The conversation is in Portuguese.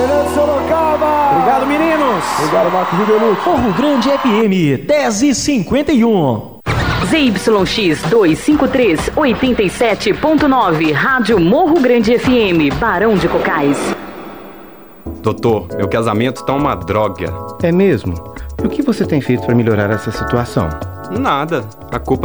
Beleza, Sorocaba! Obrigado, meninos! Obrigado, Marcos Videlucci. Morro Grande FM, 10h51. ZYX 253, 87.9, Rádio Morro Grande FM, Barão de Cocais. Doutor, meu casamento tá uma droga. É mesmo? E o que você tem feito para melhorar essa situação? Nada. A culpa